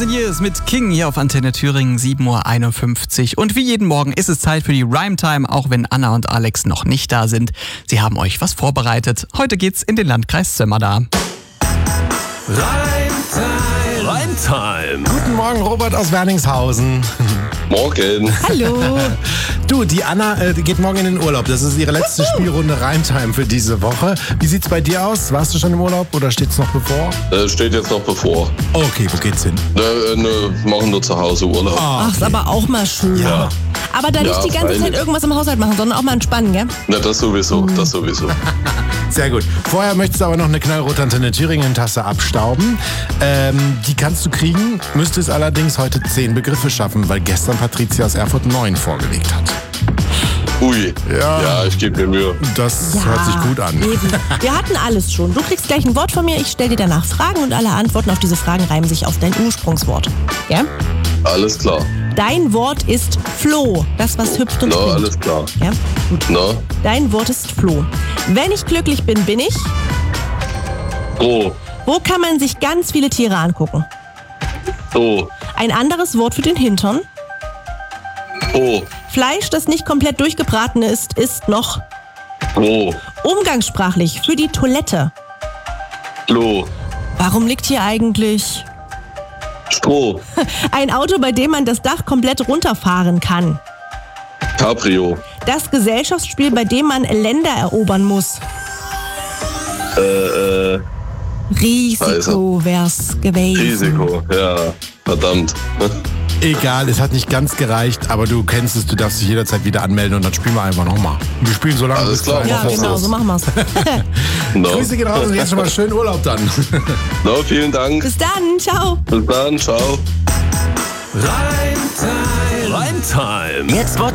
1000 Years mit King hier auf Antenne Thüringen, 7:51 Uhr. Und wie jeden Morgen ist es Zeit für die Rhyme-Time, auch wenn Anna und Alex noch nicht da sind. Sie haben euch was vorbereitet. Heute geht's in den Landkreis Sömmerda. Rhyme-Time. Guten Morgen, Robert aus Werningshausen. Morgen. Hallo. Du, die Anna geht morgen in den Urlaub. Das ist ihre letzte Spielrunde Rhyme-Time für diese Woche. Wie sieht's bei dir aus? Warst du schon im Urlaub oder steht's noch bevor? Steht jetzt noch bevor. Okay, wo geht's hin? Machen nur zu Hause Urlaub. Ach, ist aber auch mal schön. Ja. Aber da nicht die ganze Zeit freilich. irgendwas im Haushalt machen, sondern auch mal entspannen, gell? Na, das sowieso. Sehr gut. Vorher möchtest du aber noch eine knallrote Antenne Thüringen-Tasse abstauben. Die kannst du kriegen, müsstest allerdings heute 10 Begriffe schaffen, weil gestern Patricia aus Erfurt 9 vorgelegt hat. Ui. Ja, ich gebe mir Mühe. Das hört sich gut an. Eben. Wir hatten alles schon. Du kriegst gleich ein Wort von mir, ich stelle dir danach Fragen und alle Antworten auf diese Fragen reimen sich auf dein Ursprungswort. Ja? Alles klar. Dein Wort ist Floh. Das, was hüpft und Na, springt. alles klar. Ja? Gut. Na, Dein Wort ist Floh. Wenn ich glücklich bin, bin ich. froh. Wo kann man sich ganz viele Tiere angucken? So. Ein anderes Wort für den Hintern. Froh. Fleisch, das nicht komplett durchgebraten ist, ist noch. Froh. Umgangssprachlich für die Toilette. Floh. Warum liegt hier eigentlich Stroh. ein Auto, bei dem man das Dach komplett runterfahren kann? Cabrio. Das Gesellschaftsspiel, bei dem man Länder erobern muss. Risiko wär's gewesen. Risiko. Ja, verdammt. Egal, es hat nicht ganz gereicht, aber du kennst es, du darfst dich jederzeit wieder anmelden und dann spielen wir einfach nochmal. Wir spielen so lange Alles bis klar. zwei Ja, Wochen genau, ist. so machen wir's. No. Grüße gehen raus und jetzt schon mal schönen Urlaub dann. No, vielen Dank. Bis dann, ciao. Bis dann. Ciao. Rhyme-Time. Jetzt